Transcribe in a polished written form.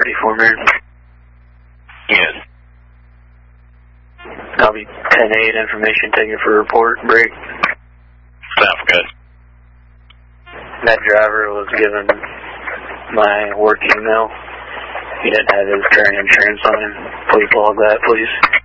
ready for me. Yes. Copy 10-8, information taken for report, break. Sounds good. That driver was given my work email. He didn't have his current insurance on him. Please log that, please.